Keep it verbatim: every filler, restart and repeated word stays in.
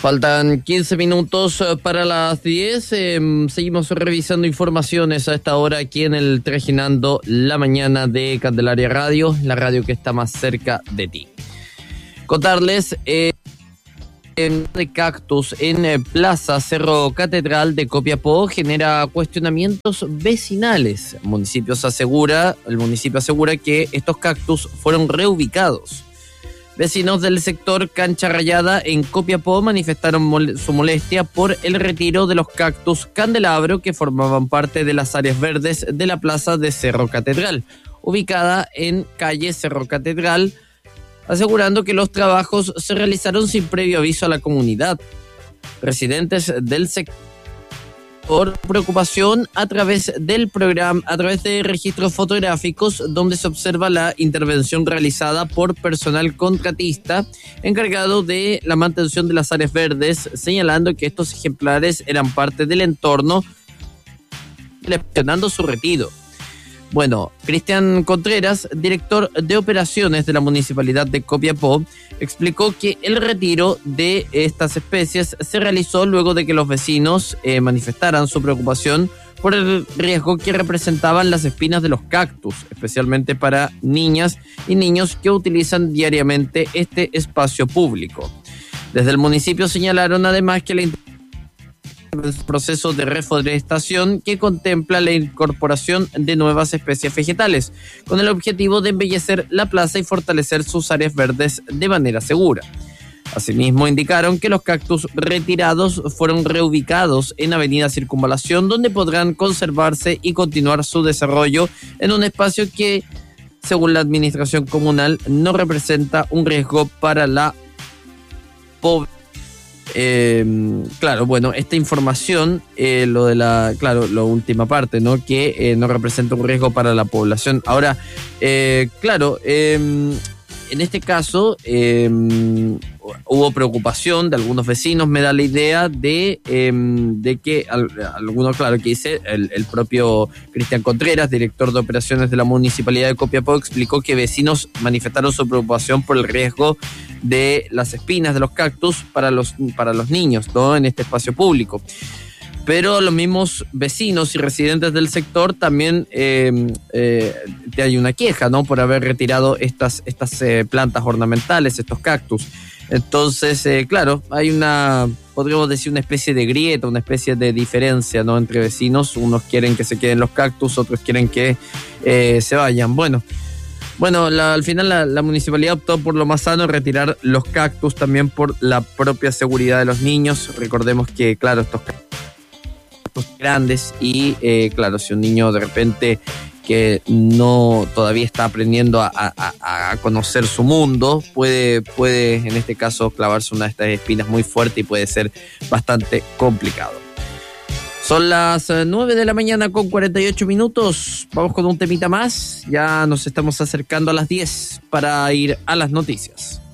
Faltan quince minutos para las diez. Eh, seguimos revisando informaciones a esta hora aquí en el Trajinando la Mañana de Candelaria Radio, la radio que está más cerca de ti. Contarles eh, de cactus en eh, Plaza Cerro Catedral de Copiapó genera cuestionamientos vecinales. El municipio se asegura, el municipio asegura que estos cactus fueron reubicados. Vecinos del sector Cancha Rayada en Copiapó manifestaron mol- su molestia por el retiro de los cactus candelabro que formaban parte de las áreas verdes de la plaza de Cerro Catedral, ubicada en calle Cerro Catedral, asegurando que los trabajos se realizaron sin previo aviso a la comunidad. Residentes del sector por preocupación a través del programa, a través de registros fotográficos donde se observa la intervención realizada por personal contratista encargado de la mantención de las áreas verdes, señalando que estos ejemplares eran parte del entorno, gestionando su retiro. Bueno, Cristian Contreras, director de operaciones de la Municipalidad de Copiapó, explicó que el retiro de estas especies se realizó luego de que los vecinos eh, manifestaran su preocupación por el riesgo que representaban las espinas de los cactus, especialmente para niñas y niños que utilizan diariamente este espacio público. Desde el municipio señalaron además que la el proceso de reforestación que contempla la incorporación de nuevas especies vegetales, con el objetivo de embellecer la plaza y fortalecer sus áreas verdes de manera segura. Asimismo, indicaron que los cactus retirados fueron reubicados en Avenida Circunvalación, donde podrán conservarse y continuar su desarrollo en un espacio que, según la administración comunal, no representa un riesgo para la población. Eh, claro, bueno, esta información, eh, lo de la, claro, la última parte, ¿no? Que eh, no representa un riesgo para la población. Ahora, eh, claro, eh, en este caso eh, hubo preocupación de algunos vecinos, me da la idea de, eh, de que al, algunos, claro, que dice el, el propio Cristian Contreras, director de operaciones de la Municipalidad de Copiapó, explicó que vecinos manifestaron su preocupación por el riesgo de las espinas de los cactus para los, para los niños, ¿no? En este espacio público. Pero los mismos vecinos y residentes del sector también eh, eh, hay una queja, ¿no? Por haber retirado estas, estas eh, plantas ornamentales, estos cactus. Entonces, eh, claro, hay una, podríamos decir, una especie de grieta, una especie de diferencia, ¿no? Entre vecinos. Unos quieren que se queden los cactus, otros quieren que eh, se vayan. Bueno, bueno la, al final la, la municipalidad optó por lo más sano, retirar los cactus también por la propia seguridad de los niños. Recordemos que, claro, estos cactus grandes y eh, claro, si un niño de repente que no todavía está aprendiendo a, a, a conocer su mundo, puede, puede en este caso clavarse una de estas espinas muy fuerte y puede ser bastante complicado. Son las nueve de la mañana con cuarenta y ocho minutos, vamos con un temita más, ya nos estamos acercando a las diez para ir a las noticias.